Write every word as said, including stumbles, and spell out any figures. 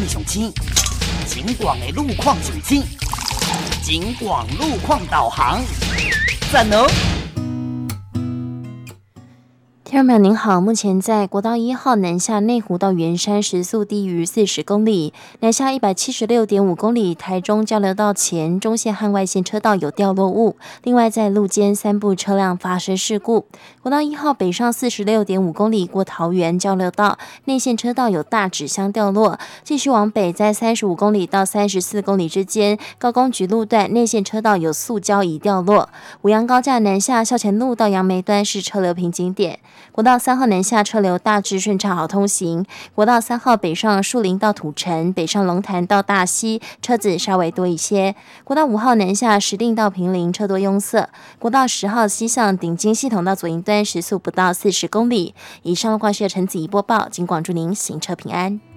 上青，景广的路况上青，景广路况导航，赞哦！ 听众朋友您好，目前在国道一号南下内湖到圆山时速低于四十公里，南下一百七十六点五公里，台中交流道前中线和外线车道有掉落物。另外在路肩三部车辆发生事故。国道一号北上四十六点五公里过桃园交流道，内线车道有大纸箱掉落。继续往北，在三十五公里到三十四公里之间，高工局路段内线车道有塑胶椅掉落。五杨高架南下校前路到杨梅端是车流瓶颈点。国道三号南下车流大致顺畅好通行，国道三号北上树林到土城，北上龙潭到大溪车子稍微多一些。国道五号南下石碇到坪林车多拥塞，国道十号西向顶金系统到左营端时速不到四十公里。以上路况是由陈子怡播报，警广祝您行车平安。